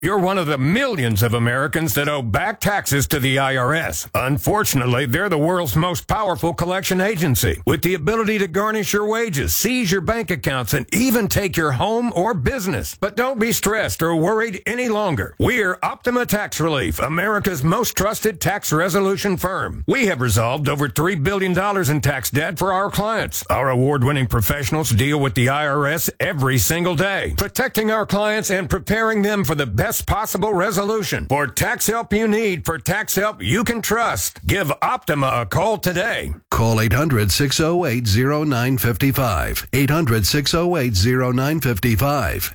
You're one of the millions of Americans that owe back taxes to the IRS. Unfortunately, they're the world's most powerful collection agency with the ability to garnish your wages, seize your bank accounts, and even take your home or business. But don't be stressed or worried any longer. We're Optima Tax Relief, America's most trusted tax resolution firm. We have resolved over $3 billion in tax debt for our clients. Our award-winning professionals deal with the IRS every single day, protecting our clients and preparing them for the best possible resolution. For tax help you need, for tax help you can trust, give Optima a call today. Call 800-608-0955. 800-608-0955.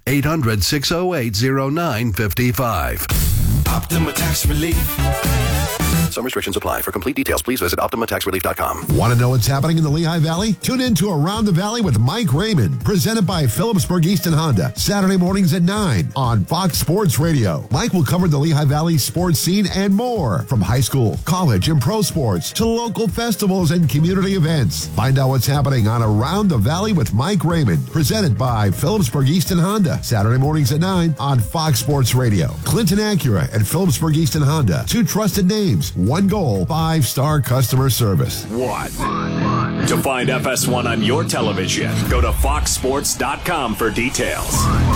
800-608-0955. Optima Tax Relief. Some restrictions apply. For complete details, please visit OptimaTaxRelief.com. Want to know what's happening in the Lehigh Valley? Tune in to Around the Valley with Mike Raymond, presented by Phillipsburg Easton Honda, Saturday mornings at 9 on Fox Sports Radio. Mike will cover the Lehigh Valley sports scene and more, from high school, college, and pro sports to local festivals and community events. Find out what's happening on Around the Valley with Mike Raymond, presented by Phillipsburg Easton Honda, Saturday mornings at 9 on Fox Sports Radio. Clinton Acura and Phillipsburg Easton Honda, two trusted names, one goal, 5-star customer service. To find FS1 on your television, go to foxsports.com for details.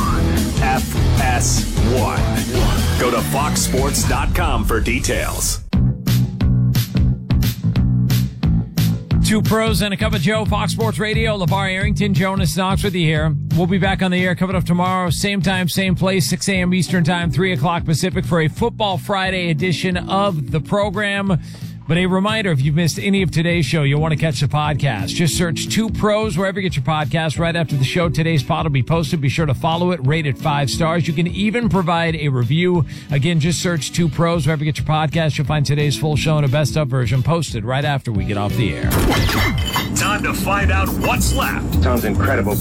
FS1. Go to foxsports.com for details. Two pros and a cup of Joe, Fox Sports Radio. LeVar Arrington, Jonas Knox with you here. We'll be back on the air coming up tomorrow. Same time, same place, 6 a.m. Eastern Time, 3 o'clock Pacific for a Football Friday edition of the program. But a reminder, if you've missed any of today's show, you'll want to catch the podcast. Just search Two Pros wherever you get your podcast. Right after the show, today's pod will be posted. Be sure to follow it, rate it 5 stars. You can even provide a review. Again, just search Two Pros wherever you get your podcast. You'll find today's full show in a best-of version posted right after we get off the air. Time to find out what's left. Sounds incredible.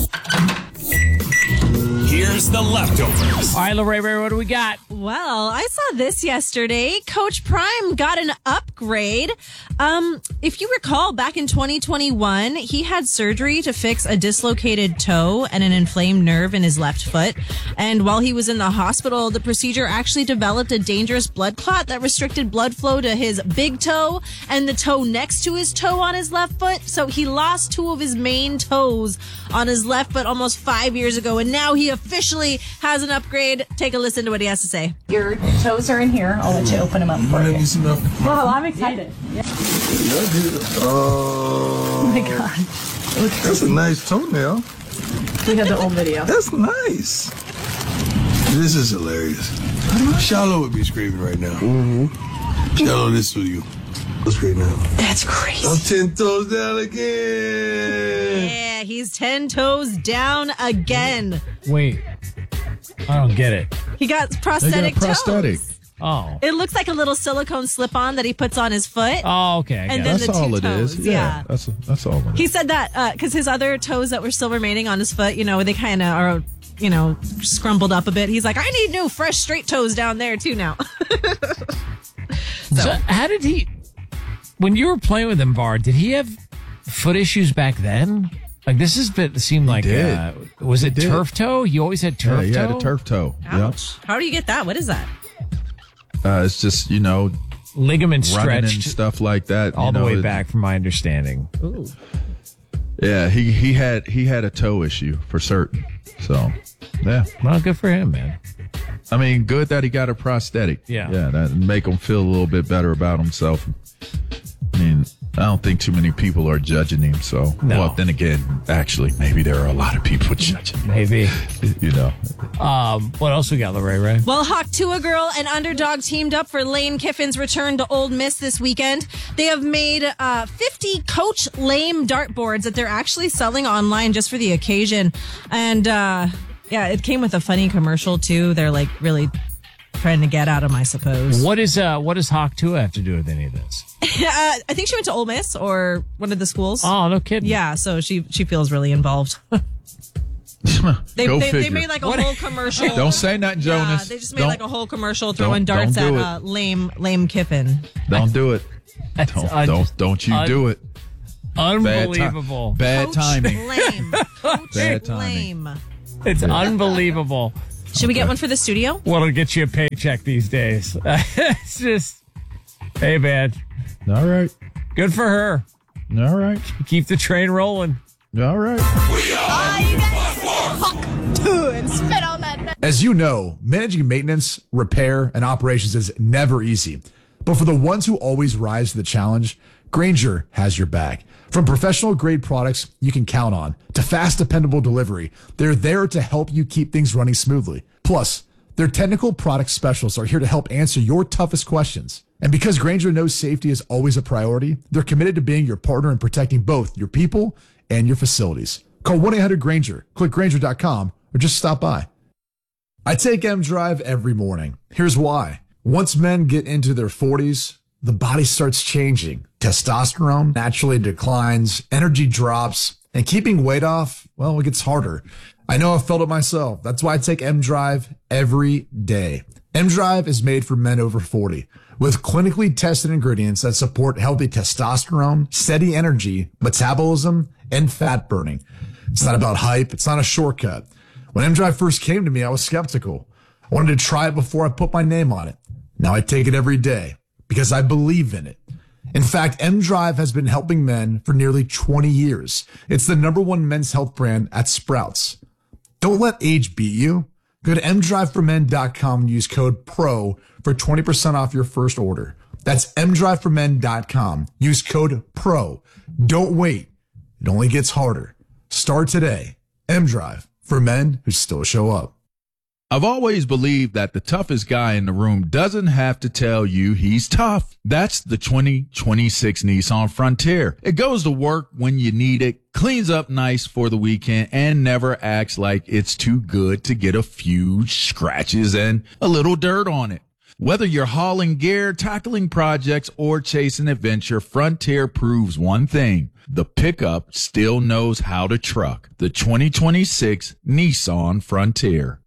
Here's the leftovers. All right, Lorraine, what do we got? Well, I saw this yesterday. Coach Prime got an upgrade. If you recall, back in 2021, he had surgery to fix a dislocated toe and an inflamed nerve in his left foot. And while he was in the hospital, the procedure actually developed a dangerous blood clot that restricted blood flow to his big toe and the toe next to his toe on his left foot. So he lost 2 of his main toes on his left foot almost 5 years ago. And now he officially has an upgrade. Take a listen to what he has to say. Your toes are in here. I'll let you open them up for you. Well, I'm excited. Yeah. Oh my God. That's a nice toenail. We have the old video. That's nice. This is hilarious. Shiloh would be screaming right now. Mm-hmm. Shiloh, this to you. Let's scream now. That's crazy. I'm 10 toes down again. Yeah, he's 10 toes down again. Wait, I don't get it. He got prosthetic toes. Oh. It looks like a little silicone slip-on that he puts on his foot. Oh, okay. And then that's all it is. Yeah. That's all it is. He said that because his other toes that were still remaining on his foot, they kind of are, scrumbled up a bit. He's like, I need new, fresh, straight toes down there, too, now. So how did he... When you were playing with him, Var, did he have foot issues back then? Like, this seemed like, was it turf toe? You always had turf toe? Yeah, he had a turf toe. Ouch. Yep. How do you get that? What is that? It's just, ligament stretched and stuff like that. All the way back, from my understanding. Ooh. Yeah, he had a toe issue for certain. So, yeah. Well, good for him, man. I mean, good that he got a prosthetic. Yeah. Yeah, that make him feel a little bit better about himself. I mean, I don't think too many people are judging him. So, no. Well, then again, actually, maybe there are a lot of people judging him. Maybe. What else we got, Ray? Well, Hawk-Tuah Girl and Underdog teamed up for Lane Kiffin's return to Ole Miss this weekend. They have made 50 Coach Lame dartboards that they're actually selling online just for the occasion. And, it came with a funny commercial, too. They're, really trying to get at him, I suppose. What does Hawk-Tuah have to do with any of this? I think she went to Ole Miss or one of the schools. Oh, no kidding. Yeah, so she feels really involved. They made a whole commercial. Don't say nothing, Jonas. They just made a whole commercial throwing darts at lame Kiffin. Don't do it. Don't you do it. Unbelievable. Bad timing. Lame. Bad timing. Lame. It's unbelievable. Should we get one for the studio? What'll get you a paycheck these days? It's just, hey, man. All right. Good for her. All right. Keep the train rolling. All right. And spit on that. As you know, managing maintenance, repair, and operations is never easy. But for the ones who always rise to the challenge, Grainger has your back. From professional grade products you can count on to fast, dependable delivery, they're there to help you keep things running smoothly. Plus, their technical product specialists are here to help answer your toughest questions. And because Grainger knows safety is always a priority, they're committed to being your partner in protecting both your people and your facilities. Call 1-800-GRAINGER, click Grainger.com, or just stop by. I take M-Drive every morning. Here's why. Once men get into their 40s, the body starts changing. Testosterone naturally declines, energy drops, and keeping weight off, well, it gets harder. I know I've felt it myself. That's why I take M-Drive every day. M-Drive is made for men over 40 with clinically tested ingredients that support healthy testosterone, steady energy, metabolism, and fat burning. It's not about hype. It's not a shortcut. When M-Drive first came to me, I was skeptical. I wanted to try it before I put my name on it. Now I take it every day because I believe in it. In fact, M-Drive has been helping men for nearly 20 years. It's the #1 men's health brand at Sprouts. Don't let age beat you. Go to mdriveformen.com and use code PRO for 20% off your first order. That's mdriveformen.com. Use code PRO. Don't wait. It only gets harder. Start today. M-Drive, for men who still show up. I've always believed that the toughest guy in the room doesn't have to tell you he's tough. That's the 2026 Nissan Frontier. It goes to work when you need it, cleans up nice for the weekend, and never acts like it's too good to get a few scratches and a little dirt on it. Whether you're hauling gear, tackling projects, or chasing adventure, Frontier proves one thing. The pickup still knows how to truck. The 2026 Nissan Frontier.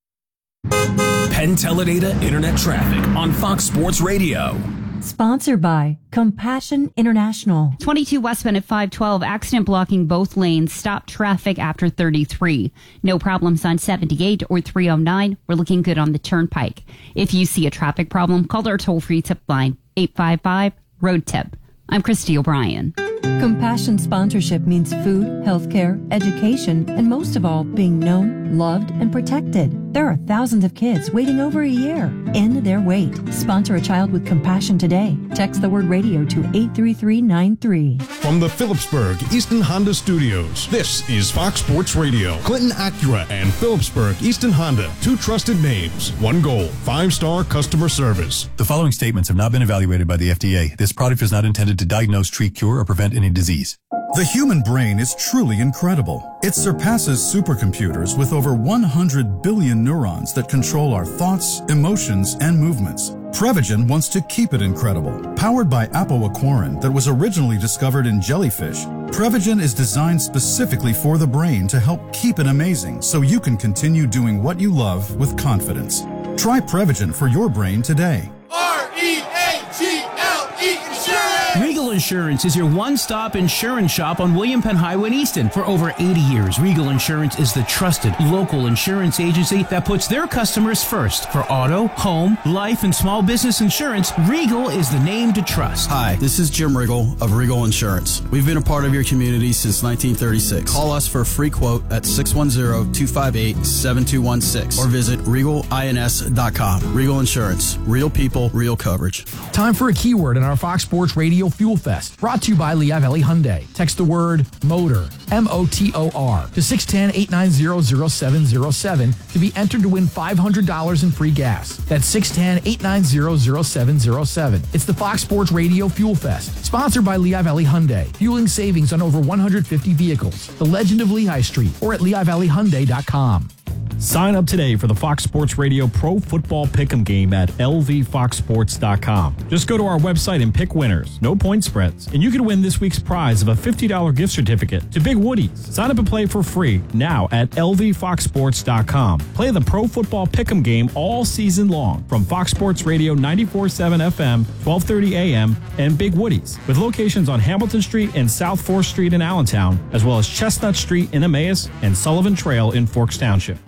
Penn Teledata Internet Traffic on Fox Sports Radio. Sponsored by Compassion International. 22 westbound at 512, accident blocking both lanes. Stop traffic after 33. No problems on 78 or 309. We're looking good on the Turnpike. If you see a traffic problem, call our toll-free tip line, 855-ROAD-TIP. I'm Christy O'Brien. Compassion sponsorship means food, healthcare, education, and most of all, being known, loved, and protected. There are thousands of kids waiting over a year. End their wait. Sponsor a child with compassion today. Text the word radio to 83393. From the Phillipsburg Easton Honda Studios, this is Fox Sports Radio. Clinton Acura and Phillipsburg Easton Honda, two trusted names, one goal, 5-star customer service. The following statements have not been evaluated by the FDA. This product is not intended to diagnose, treat, cure, or prevent any disease. The human brain is truly incredible. It surpasses supercomputers with over 100 billion neurons that control our thoughts, emotions, and movements. Prevagen wants to keep it incredible. Powered by apoaquarin that was originally discovered in jellyfish, Prevagen is designed specifically for the brain to help keep it amazing so you can continue doing what you love with confidence. Try Prevagen for your brain today. REAGLE Insurance! Regal Insurance is your one-stop insurance shop on William Penn Highway in Easton. For over 80 years, Regal Insurance is the trusted local insurance agency that puts their customers first. For auto, home, life, and small business insurance, Regal is the name to trust. Hi, this is Jim Riggle of Regal Insurance. We've been a part of your community since 1936. Call us for a free quote at 610-258-7216 or visit regalins.com. Regal Insurance. Real people, real coverage. Time for a keyword in our Fox Sports Radio Fuel Fest, brought to you by Lehigh Valley Hyundai. Text the word MOTOR, M-O-T-O-R, to 610-890-0707 to be entered to win $500 in free gas. That's 610-890-0707. It's the Fox Sports Radio Fuel Fest, sponsored by Lehigh Valley Hyundai, fueling savings on over 150 vehicles. The Legend of Lehigh Street, or at LehighValleyHyundai.com. Sign up today for the Fox Sports Radio Pro Football Pick'em game at lvfoxsports.com. Just go to our website and pick winners. No point spreads. And you can win this week's prize of a $50 gift certificate to Big Woody's. Sign up and play for free now at lvfoxsports.com. Play the Pro Football Pick'em game all season long from Fox Sports Radio 94.7 FM, 1230 AM, and Big Woody's, with locations on Hamilton Street and South 4th Street in Allentown, as well as Chestnut Street in Emmaus and Sullivan Trail in Forks Township.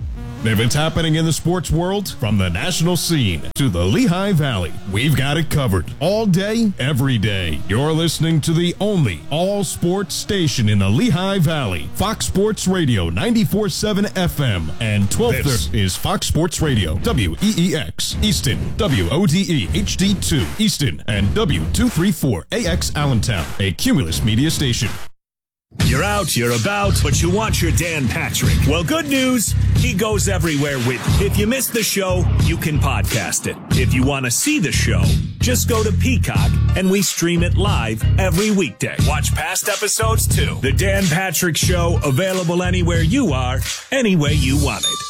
If it's happening in the sports world, from the national scene to the Lehigh Valley, we've got it covered. All day, every day. You're listening to the only all-sports station in the Lehigh Valley. Fox Sports Radio 94.7 FM and 1230. This is Fox Sports Radio, WEEX, Easton, WODE, HD2, Easton, and W234AX Allentown, a Cumulus media station. You're out, you're about, but you want your Dan Patrick. Well, good news, he goes everywhere with you. If you missed the show, you can podcast it. If you want to see the show, just go to Peacock, and we stream it live every weekday. Watch past episodes, too. The Dan Patrick Show, available anywhere you are, any way you want it.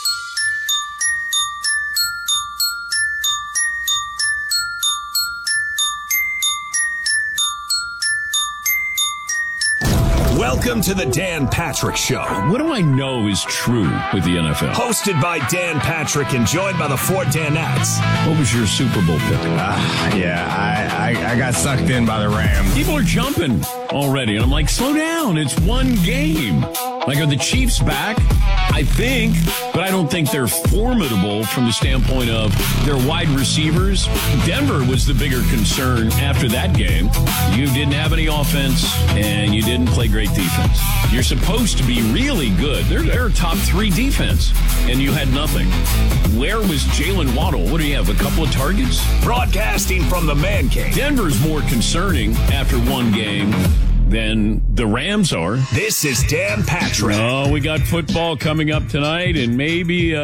Welcome to the Dan Patrick Show. What do I know is true with the NFL? Hosted by Dan Patrick and joined by the four Danettes. What was your Super Bowl pick? I got sucked in by the Rams. People are jumping already, and I'm like, slow down. It's one game. Like, are the Chiefs back? I think, but I don't think they're formidable from the standpoint of their wide receivers. Denver was the bigger concern after that game. You didn't have any offense, and you didn't play great defense. You're supposed to be really good. They're a top 3 defense, and you had nothing. Where was Jalen Waddle? What do you have, a couple of targets? Broadcasting from the Man Cave. Denver's more concerning after one game than the Rams are. This is Dan Patrick. Oh, we got football coming up tonight, and maybe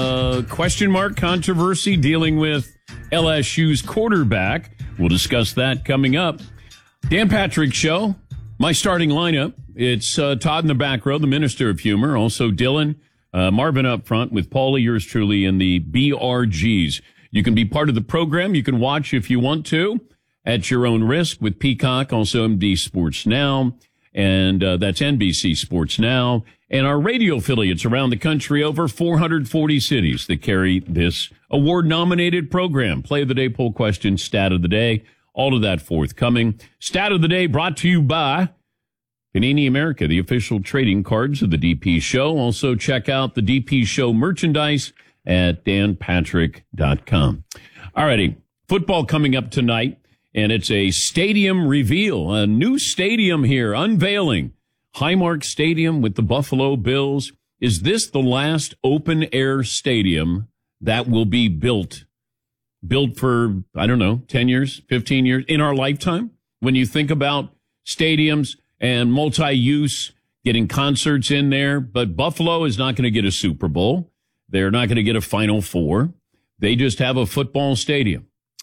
a question mark controversy dealing with LSU's quarterback. We'll discuss that coming up. Dan Patrick Show, my starting lineup. It's Todd in the back row, the Minister of Humor. Also Dylan, Marvin up front with Paulie, yours truly, and the BRGs. You can be part of the program. You can watch if you want to, at your own risk with Peacock, also MD Sports Now, and that's NBC Sports Now, and our radio affiliates around the country, over 440 cities that carry this award-nominated program. Play of the Day, poll question, stat of the day, all of that forthcoming. Stat of the Day brought to you by Panini America, the official trading cards of the DP Show. Also check out the DP Show merchandise at danpatrick.com. All righty, football coming up tonight. And it's a stadium reveal, a new stadium here, unveiling. Highmark Stadium with the Buffalo Bills. Is this the last open-air stadium that will be built? Built for, 10 years, 15 years, in our lifetime? When you think about stadiums and multi-use, getting concerts in there, but Buffalo is not going to get a Super Bowl. They're not going to get a Final Four. They just have a football stadium.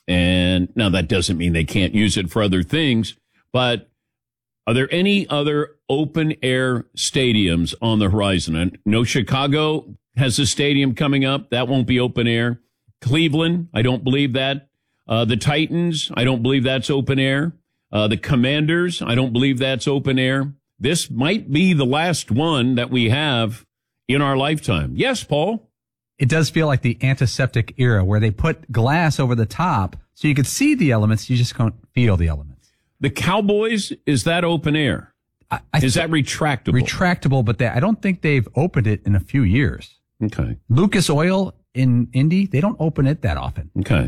And now that doesn't mean they can't use it for other things, but are there any other open air stadiums on the horizon? I know Chicago has a stadium coming up. That won't be open air. Cleveland, I don't believe that. The Titans, I don't believe that's open air. The Commanders, I don't believe that's open air. This might be the last one that we have in our lifetime. Yes, Paul? It does feel like the antiseptic era where they put glass over the top so you could see the elements, you just can't feel the elements. The Cowboys, is that open air? Is that retractable? Retractable, but I don't think they've opened it in a few years. Okay. Lucas Oil in Indy, they don't open it that often. Okay.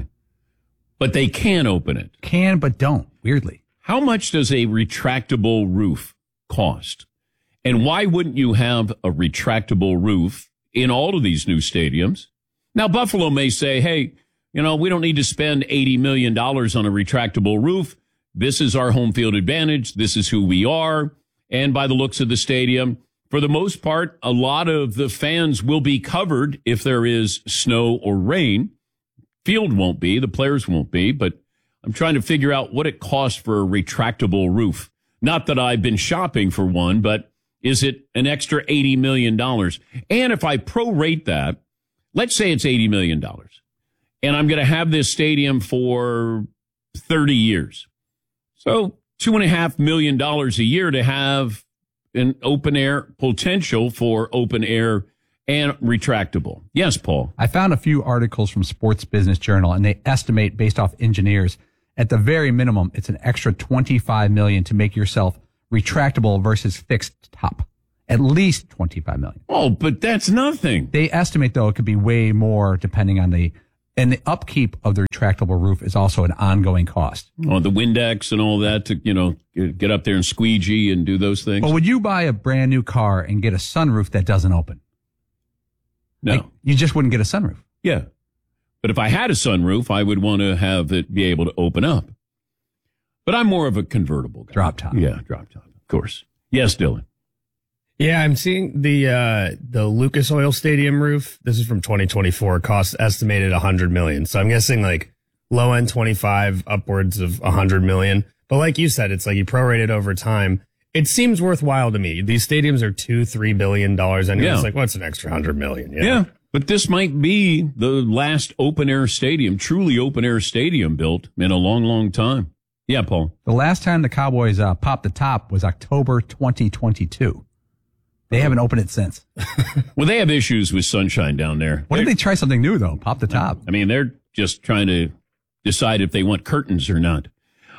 But they can open it. Can, but don't, weirdly. How much does a retractable roof cost? And why wouldn't you have a retractable roof in all of these new stadiums? Now, Buffalo may say, hey, we don't need to spend $80 million on a retractable roof. This is our home field advantage. This is who we are. And by the looks of the stadium, for the most part, a lot of the fans will be covered if there is snow or rain. Field won't be, the players won't be, but I'm trying to figure out what it costs for a retractable roof. Not that I've been shopping for one, but is it an extra $80 million? And if I prorate that, let's say it's $80 million, and I'm going to have this stadium for 30 years. So $2.5 million a year to have an open air potential for open air and retractable. Yes, Paul. I found a few articles from Sports Business Journal, and they estimate, based off engineers, at the very minimum, it's an extra $25 million to make yourself retractable versus fixed top. At least $25 million. Oh, but that's nothing. They estimate, though, it could be way more depending on the upkeep of the retractable roof is also an ongoing cost. Oh, the Windex and all that to, get up there and squeegee and do those things. But would you buy a brand new car and get a sunroof that doesn't open? No. You just wouldn't get a sunroof. Yeah. But if I had a sunroof, I would want to have it be able to open up. But I'm more of a convertible guy. Drop top. Yeah, drop top, of course. Yes, Dylan. Yeah, I'm seeing the Lucas Oil Stadium roof. This is from 2024. Cost estimated $100 million. So I'm guessing like low end 25, upwards of $100 million. But like you said, it's like you prorate it over time. It seems worthwhile to me. These stadiums are $2-3 billion. And it's like, what's an extra $100 million? Yeah. But this might be the last open air stadium, truly open air stadium built in a long, long time. Yeah, Paul. The last time the Cowboys popped the top was October 2022. They haven't opened it since. Well, they have issues with sunshine down there. What if they try something new, though? Pop the top. I mean, they're just trying to decide if they want curtains or not.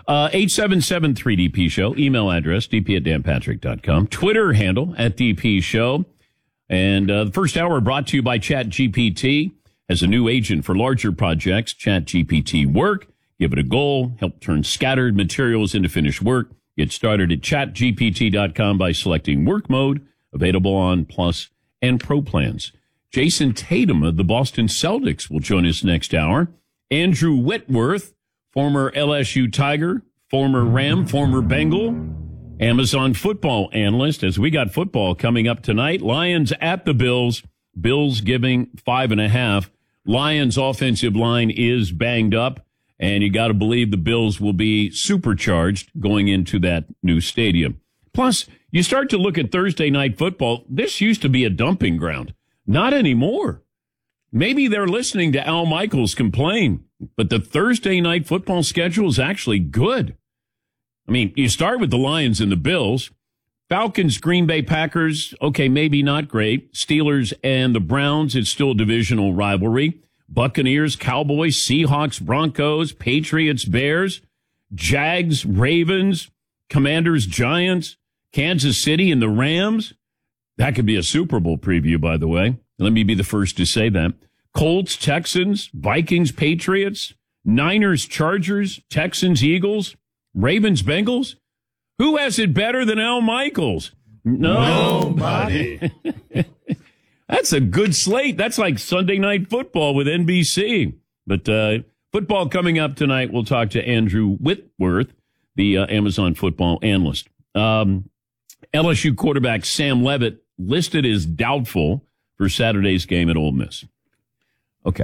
877-3DP Show. Email address, dp@danpatrick.com. Twitter handle, @DP Show. And the first hour brought to you by ChatGPT. As a new agent for larger projects, ChatGPT Work. Give it a goal. Help turn scattered materials into finished work. Get started at chatgpt.com by selecting Work Mode. Available on Plus and Pro plans. Jason Tatum of the Boston Celtics will join us next hour. Andrew Whitworth, former LSU Tiger, former Ram, former Bengal, Amazon football analyst. As we got football coming up tonight, Lions at the Bills. Bills giving 5.5. Lions offensive line is banged up, and you got to believe the Bills will be supercharged going into that new stadium. Plus, you start to look at Thursday night football. This used to be a dumping ground. Not anymore. Maybe they're listening to Al Michaels complain, but the Thursday night football schedule is actually good. I mean, you start with the Lions and the Bills. Falcons, Green Bay Packers, okay, maybe not great. Steelers and the Browns, it's still a divisional rivalry. Buccaneers, Cowboys, Seahawks, Broncos, Patriots, Bears, Jags, Ravens, Commanders, Giants, Kansas City and the Rams. That could be a Super Bowl preview, by the way. Let me be the first to say that. Colts, Texans, Vikings, Patriots, Niners, Chargers, Texans, Eagles, Ravens, Bengals. Who has it better than Al Michaels? Nobody. That's a good slate. That's like Sunday Night Football with NBC. But football coming up tonight. We'll talk to Andrew Whitworth, the Amazon football analyst. LSU quarterback Sam Leavitt listed as doubtful for Saturday's game at Ole Miss. Okay.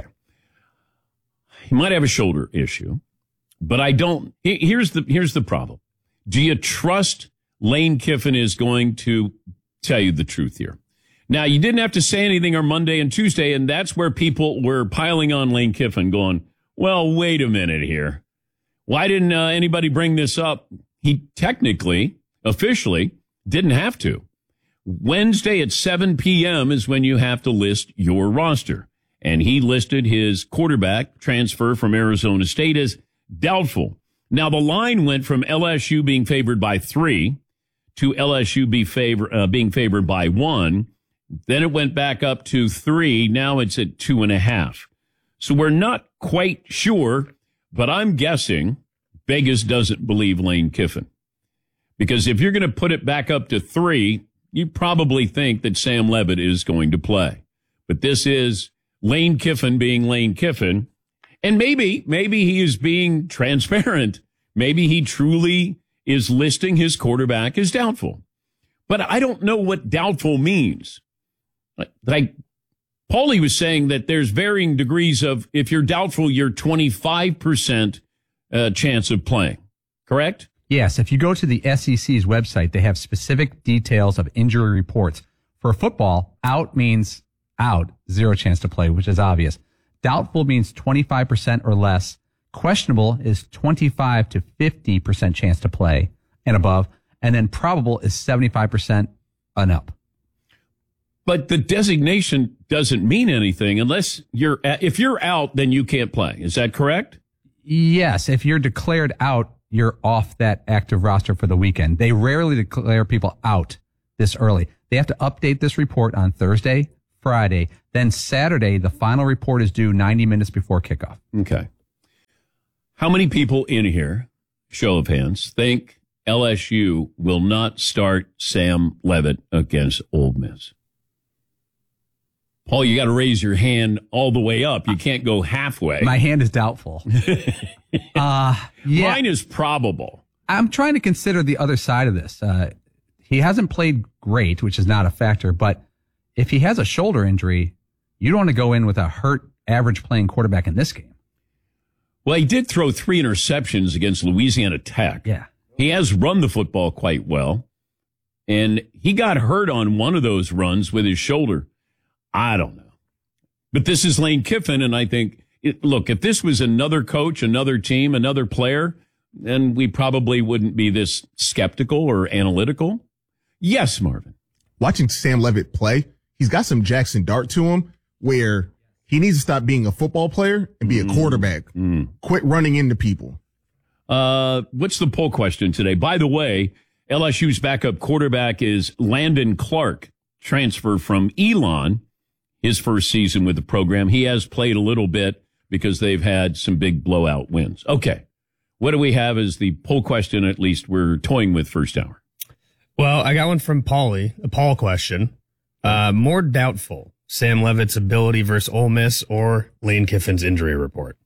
He might have a shoulder issue, but I don't. Here's the problem. Do you trust Lane Kiffin is going to tell you the truth here? Now, you didn't have to say anything on Monday and Tuesday, and that's where people were piling on Lane Kiffin going, well, wait a minute here. Why didn't anybody bring this up? He technically, officially, didn't have to. Wednesday at 7 p.m. is when you have to list your roster. And he listed his quarterback transfer from Arizona State as doubtful. Now, the line went from LSU being favored by 3 to LSU being favored by 1. Then it went back up to 3. Now it's at 2.5. So we're not quite sure, but I'm guessing Vegas doesn't believe Lane Kiffin. Because if you're going to put it back up to 3, you probably think that Sam Leavitt is going to play. But this is Lane Kiffin being Lane Kiffin. And maybe he is being transparent. Maybe he truly is listing his quarterback as doubtful. But I don't know what doubtful means. Like Paulie was saying that there's varying degrees of, if you're doubtful, you're 25% chance of playing. Correct? Yes. If you go to the SEC's website, they have specific details of injury reports. For football, out means out, 0 chance to play, which is obvious. Doubtful means 25% or less. Questionable is 25 to 50% chance to play and above. And then probable is 75% and up. But the designation doesn't mean anything unless if you're out, then you can't play. Is that correct? Yes. If you're declared out, you're off that active roster for the weekend. They rarely declare people out this early. They have to update this report on Thursday, Friday, then Saturday. The final report is due 90 minutes before kickoff. Okay. How many people in here, show of hands, think LSU will not start Sam Leavitt against Ole Miss? Paul, you got to raise your hand all the way up. You can't go halfway. My hand is doubtful. Yeah. Mine is probable. I'm trying to consider the other side of this. He hasn't played great, which is not a factor, but if he has a shoulder injury, you don't want to go in with a hurt, average playing quarterback in this game. Well, he did throw 3 interceptions against Louisiana Tech. Yeah. He has run the football quite well, and he got hurt on one of those runs with his shoulder. I don't know. But this is Lane Kiffin, and I think, look, if this was another coach, another team, another player, then we probably wouldn't be this skeptical or analytical. Yes, Marvin. Watching Sam Leavitt play, he's got some Jackson Dart to him where he needs to stop being a football player and be a quarterback. Quit running into people. What's the poll question today? By the way, LSU's backup quarterback is Landon Clark, transfer from Elon, his first season with the program. He has played a little bit because they've had some big blowout wins. Okay. What do we have as the poll question, at least we're toying with first hour? Well, I got one from Paulie, a Paul question. More doubtful, Sam Leavitt's ability versus Ole Miss or Lane Kiffin's injury report?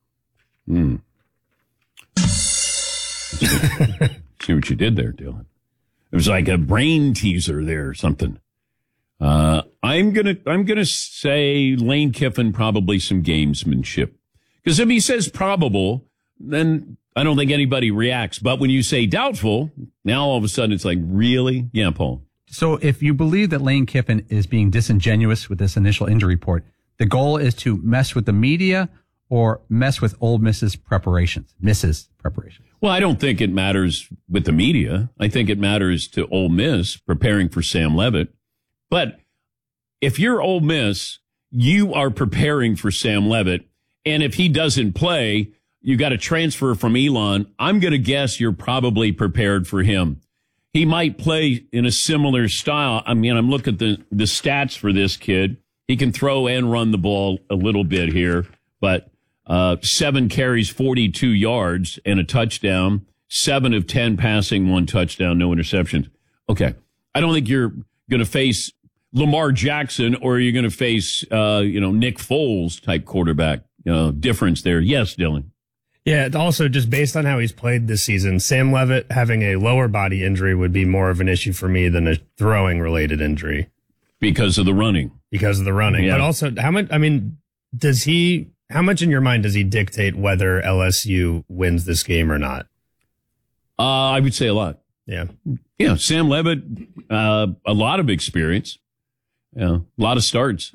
See what you did there, Dylan. It was like a brain teaser there or something. I'm gonna say Lane Kiffin, probably some gamesmanship. Because if he says probable, then I don't think anybody reacts. But when you say doubtful, now all of a sudden it's like, really? Yeah, Paul. So if you believe that Lane Kiffin is being disingenuous with this initial injury report, the goal is to mess with the media or mess with Ole Miss's preparations. Well, I don't think it matters with the media. I think it matters to Ole Miss preparing for Sam Leavitt. But if you're Ole Miss, you are preparing for Sam Leavitt. And if he doesn't play, you got to transfer from Elon. I'm going to guess you're probably prepared for him. He might play in a similar style. I mean, I'm looking at the stats for this kid. He can throw and run the ball a little bit here, but 7 carries, 42 yards and a touchdown, 7 of 10 passing, 1 touchdown, no interceptions. Okay. I don't think you're going to face Lamar Jackson or you're going to face, Nick Foles type quarterback. Difference there. Yes, Dylan. Yeah, also just based on how he's played this season, Sam Leavitt having a lower body injury would be more of an issue for me than a throwing related injury. Because of the running. Yeah. But also, how much in your mind does he dictate whether LSU wins this game or not? I would say a lot. Yeah. Yeah, Sam Leavitt, a lot of experience. Yeah, a lot of starts.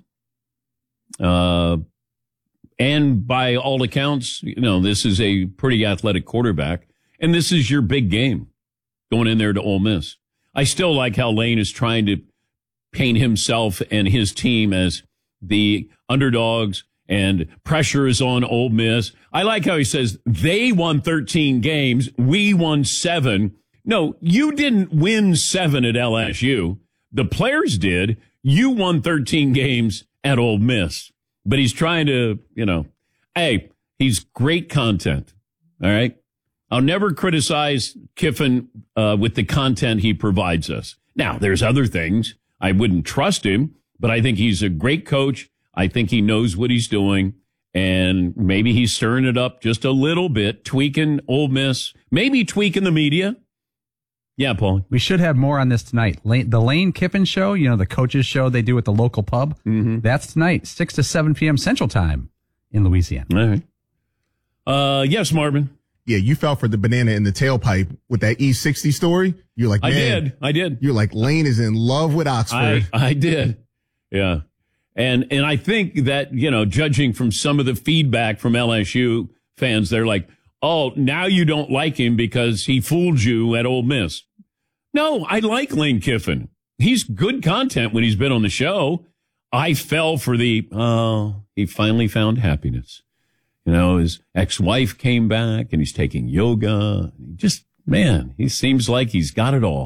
And by all accounts, this is a pretty athletic quarterback. And this is your big game going in there to Ole Miss. I still like how Lane is trying to paint himself and his team as the underdogs and pressure is on Ole Miss. I like how he says they won 13 games. We won 7. No, you didn't win 7 at LSU. The players did. You won 13 games at Ole Miss. But he's trying to, hey, he's great content. All right. I'll never criticize Kiffin with the content he provides us. Now, there's other things. I wouldn't trust him, but I think he's a great coach. I think he knows what he's doing. And maybe he's stirring it up just a little bit, tweaking Ole Miss, maybe tweaking the media. Yeah, Paul. We should have more on this tonight. The Lane Kiffin show, the coaches show they do at the local pub. Mm-hmm. That's tonight, 6 to 7 p.m. Central Time in Louisiana. All right. Yes, Marvin. Yeah, you fell for the banana in the tailpipe with that E60 story. You're like, man, I did. You're like, Lane is in love with Oxford. I did. Yeah. And I think that, judging from some of the feedback from LSU fans, they're like, oh, now you don't like him because he fooled you at Ole Miss. No, I like Lane Kiffin. He's good content when he's been on the show. I fell for he finally found happiness. His ex-wife came back and he's taking yoga. He seems like he's got it all.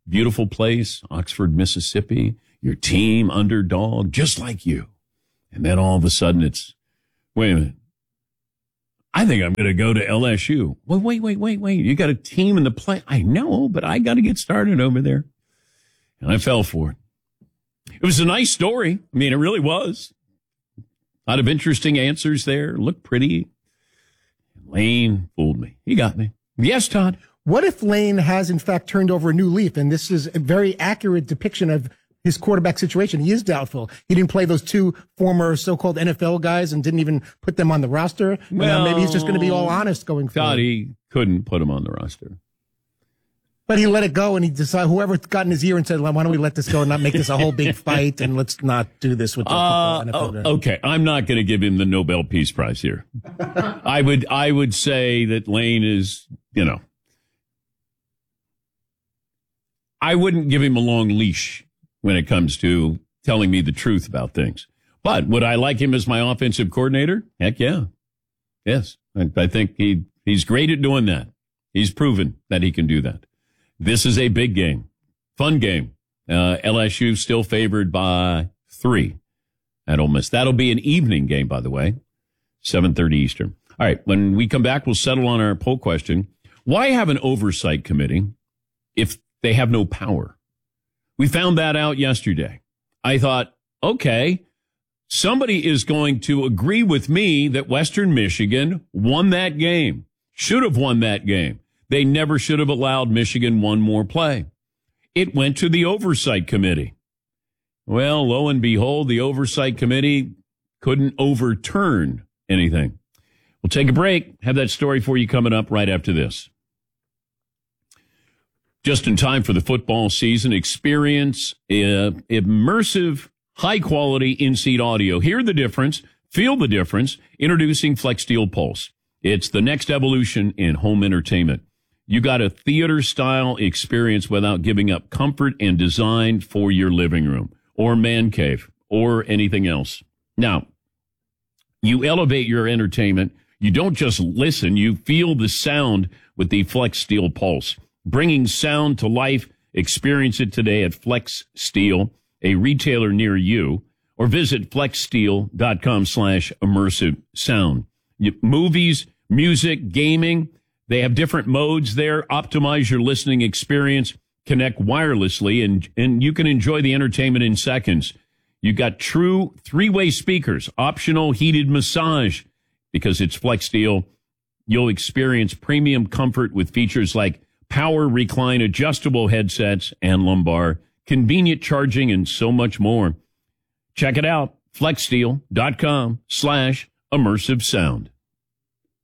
beautiful place, Oxford, Mississippi, your team underdog, just like you. And then all of a sudden it's, wait a minute, I think I'm going to go to LSU. Well, wait. You got a team in the play. I know, but I got to get started over there. And I fell for it. It was a nice story. I mean, it really was. A lot of interesting answers there. Looked pretty. Lane fooled me. He got me. Yes, Todd. What if Lane has, in fact, turned over a new leaf, and this is a very accurate depiction of his quarterback situation? He is doubtful. He didn't play those two former so-called NFL guys and didn't even put them on the roster. Well, maybe he's just going to be all honest going forward. Todd, he couldn't put him on the roster. But he let it go, and he decided, whoever got in his ear and said, well, why don't we let this go and not make this a whole big fight, and let's not do this with the NFL. Okay, I'm not going to give him the Nobel Peace Prize here. I would say that Lane is, I wouldn't give him a long leash when it comes to telling me the truth about things. But would I like him as my offensive coordinator? Heck yeah. Yes. I think he's great at doing that. He's proven that he can do that. This is a big game. Fun game. LSU still favored by 3 at Ole Miss. That'll be an evening game, by the way, 7:30 Eastern. All right. When we come back, we'll settle on our poll question. Why have an oversight committee if they have no power? We found that out yesterday. I thought, okay, somebody is going to agree with me that Western Michigan won that game, should have won that game. They never should have allowed Michigan one more play. It went to the oversight committee. Well, lo and behold, the oversight committee couldn't overturn anything. We'll take a break. Have that story for you coming up right after this. Just in time for the football season, experience immersive, high-quality in-seat audio. Hear the difference, feel the difference. Introducing FlexSteel Pulse. It's the next evolution in home entertainment. You got a theater-style experience without giving up comfort and design for your living room or man cave or anything else. Now, you elevate your entertainment. You don't just listen. You feel the sound with the FlexSteel Pulse. Bringing sound to life. Experience it today at FlexSteel, a retailer near you, or visit flexsteel.com/immersive sound. Movies, music, gaming, they have different modes there. Optimize your listening experience. Connect wirelessly, and you can enjoy the entertainment in seconds. You got true 3-way speakers, optional heated massage. Because it's FlexSteel, you'll experience premium comfort with features like power recline adjustable headsets and lumbar, convenient charging, and so much more. Check it out. FlexSteel.com/immersive sound.